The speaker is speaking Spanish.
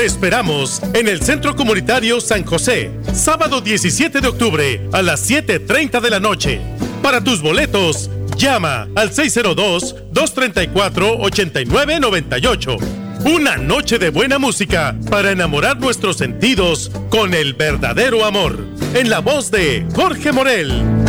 Te esperamos en el Centro Comunitario San José, sábado 17 de octubre a las 7:30 de la noche. Para tus boletos, llama al 602-234-8998. Una noche de buena música para enamorar nuestros sentidos con el verdadero amor. En la voz de Jorge Morel.